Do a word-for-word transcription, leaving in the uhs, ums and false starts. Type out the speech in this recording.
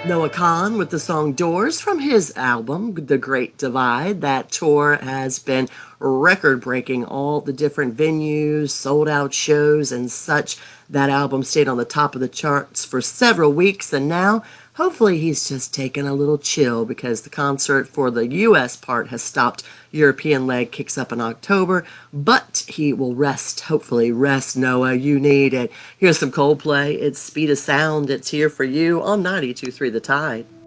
Noah Kahn with the song Doors from his album, The Great Divide. That tour has been record breaking, all the different venues, sold out shows, and such. That album stayed on the top of the charts for several weeks, and now hopefully he's just taking a little chill because the concert for the U S part has stopped. European leg kicks up in October, but he will rest, hopefully. Rest, Noah. You need it. Here's some Coldplay. It's Speed of Sound. It's here for you on ninety-two point three The Tide.